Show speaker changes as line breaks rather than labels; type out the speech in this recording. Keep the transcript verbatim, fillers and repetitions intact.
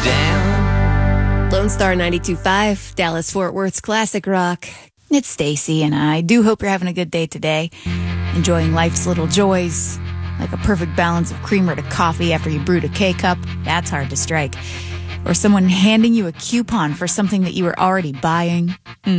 down.
Lone Star ninety-two point five, Dallas-Fort Worth's classic rock.
It's Stacy, and I do hope you're having a good day today. Enjoying life's little joys, like a perfect balance of creamer to coffee after you brewed a K-cup. That's hard to strike. Or someone handing you a coupon for something that you were already buying. Mm.